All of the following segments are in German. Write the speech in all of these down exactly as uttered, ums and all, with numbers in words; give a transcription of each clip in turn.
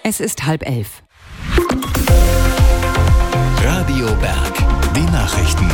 Es ist halb elf. Radio Berg, die Nachrichten.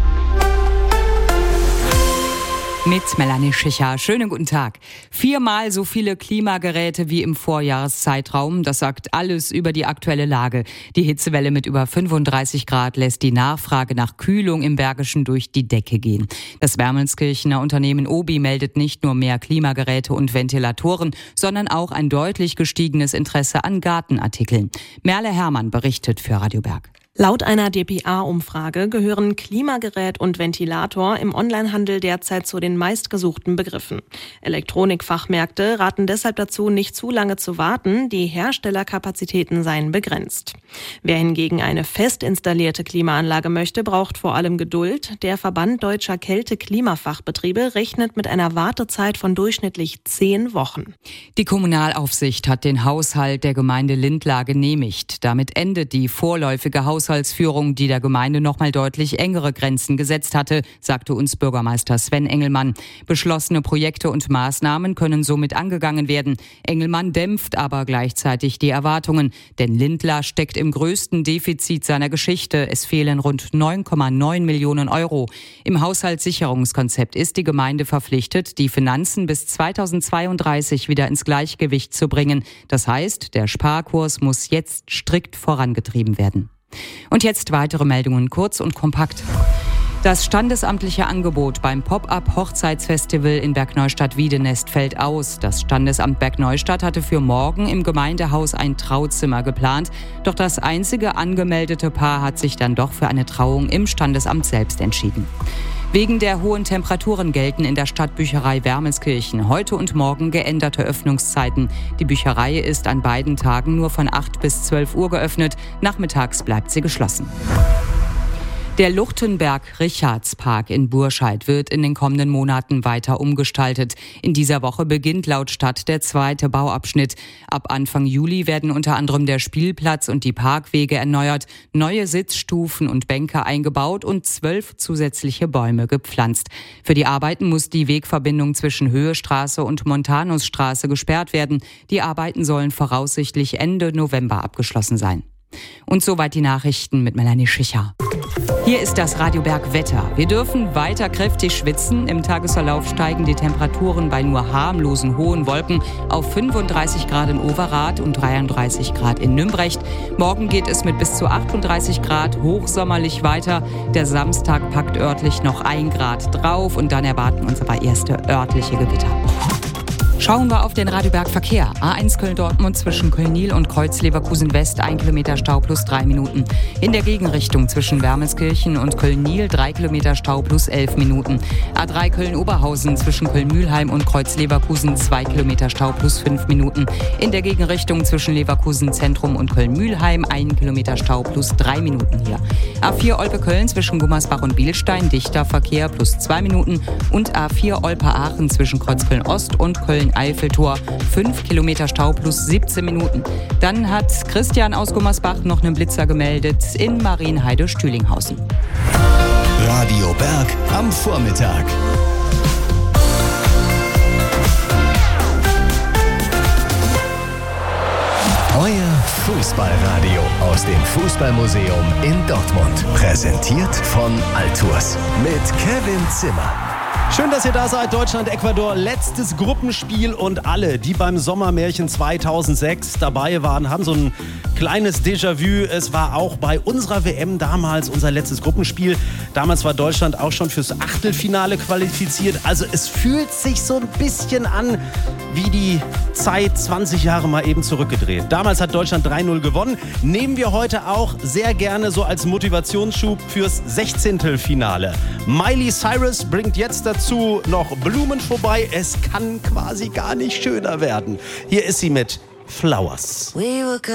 Mit Melanie Schicher. Schönen guten Tag. Viermal so viele Klimageräte wie im Vorjahreszeitraum. Das sagt alles über die aktuelle Lage. Die Hitzewelle mit über fünfunddreißig Grad lässt die Nachfrage nach Kühlung im Bergischen durch die Decke gehen. Das Wermelskirchener Unternehmen Obi meldet nicht nur mehr Klimageräte und Ventilatoren, sondern auch ein deutlich gestiegenes Interesse an Gartenartikeln. Merle Herrmann berichtet für Radio Berg. Laut einer D P A-Umfrage gehören Klimagerät und Ventilator im Onlinehandel derzeit zu den meistgesuchten Begriffen. Elektronikfachmärkte raten deshalb dazu, nicht zu lange zu warten, die Herstellerkapazitäten seien begrenzt. Wer hingegen eine fest installierte Klimaanlage möchte, braucht vor allem Geduld. Der Verband Deutscher Kälte-Klimafachbetriebe rechnet mit einer Wartezeit von durchschnittlich zehn Wochen. Die Kommunalaufsicht hat den Haushalt der Gemeinde Lindlar genehmigt. Damit endet die vorläufige Haushaltsführung. Haushaltsführung, die der Gemeinde nochmal deutlich engere Grenzen gesetzt hatte, sagte uns Bürgermeister Sven Engelmann. Beschlossene Projekte und Maßnahmen können somit angegangen werden. Engelmann dämpft aber gleichzeitig die Erwartungen, denn Lindlar steckt im größten Defizit seiner Geschichte. Es fehlen rund neun Komma neun Millionen Euro. Im Haushaltssicherungskonzept ist die Gemeinde verpflichtet, die Finanzen bis zweitausendzweiunddreißig wieder ins Gleichgewicht zu bringen. Das heißt, der Sparkurs muss jetzt strikt vorangetrieben werden. Und jetzt weitere Meldungen, kurz und kompakt. Das standesamtliche Angebot beim Pop-up-Hochzeitsfestival in Bergneustadt-Wiedenest fällt aus. Das Standesamt Bergneustadt hatte für morgen im Gemeindehaus ein Trauzimmer geplant. Doch das einzige angemeldete Paar hat sich dann doch für eine Trauung im Standesamt selbst entschieden. Wegen der hohen Temperaturen gelten in der Stadtbücherei Wermelskirchen heute und morgen geänderte Öffnungszeiten. Die Bücherei ist an beiden Tagen nur von acht bis zwölf Uhr geöffnet. Nachmittags bleibt sie geschlossen. Der Luchtenberg-Richards-Park in Burscheid wird in den kommenden Monaten weiter umgestaltet. In dieser Woche beginnt laut Stadt der zweite Bauabschnitt. Ab Anfang Juli werden unter anderem der Spielplatz und die Parkwege erneuert, neue Sitzstufen und Bänke eingebaut und zwölf zusätzliche Bäume gepflanzt. Für die Arbeiten muss die Wegverbindung zwischen Höhestraße und Montanusstraße gesperrt werden. Die Arbeiten sollen voraussichtlich Ende November abgeschlossen sein. Und soweit die Nachrichten mit Melanie Schicher. Hier ist das Radio Berg Wetter. Wir dürfen weiter kräftig schwitzen. Im Tagesverlauf steigen die Temperaturen bei nur harmlosen hohen Wolken auf fünfunddreißig Grad in Overath und dreiunddreißig Grad in Nümbrecht. Morgen geht es mit bis zu achtunddreißig Grad hochsommerlich weiter. Der Samstag packt örtlich noch ein Grad drauf und dann erwarten uns aber erste örtliche Gewitter. Schauen wir auf den Radio Berg Verkehr. A eins Köln-Dortmund zwischen Köln-Nil und Kreuz-Leverkusen-West, ein Kilometer Stau plus drei Minuten. In der Gegenrichtung zwischen Wermelskirchen und Köln-Nil drei Kilometer Stau plus elf Minuten. A drei Köln-Oberhausen zwischen Köln-Mühlheim und Kreuz-Leverkusen zwei Kilometer Stau plus fünf Minuten. In der Gegenrichtung zwischen Leverkusen-Zentrum und Köln-Mühlheim ein Kilometer Stau plus drei Minuten hier. A vier Olpe-Köln zwischen Gummersbach und Bielstein dichter Verkehr plus zwei Minuten. Und A vier Olpe-Aachen zwischen Kreuzköln-Ost und Köln Eiffeltor, fünf Kilometer Stau plus siebzehn Minuten. Dann hat Christian aus Gummersbach noch einen Blitzer gemeldet in Marienheide-Stühlinghausen. Radio Berg am Vormittag. Euer Fußballradio aus dem Fußballmuseum in Dortmund. Präsentiert von Altours mit Kevin Zimmer. Schön, dass ihr da seid. Deutschland, Ecuador, letztes Gruppenspiel und alle, die beim Sommermärchen zweitausendsechs dabei waren, haben so ein kleines Déjà-vu. Es war auch bei unserer W M damals unser letztes Gruppenspiel. Damals war Deutschland auch schon fürs Achtelfinale qualifiziert. Also es fühlt sich so ein bisschen an wie die Zeit zwanzig Jahre mal eben zurückgedreht. Damals hat Deutschland drei null gewonnen. Nehmen wir heute auch sehr gerne so als Motivationsschub fürs Sechzehntelfinale. Miley Cyrus bringt jetzt dazu noch Blumen vorbei. Es kann quasi gar nicht schöner werden. Hier ist sie mit Flowers.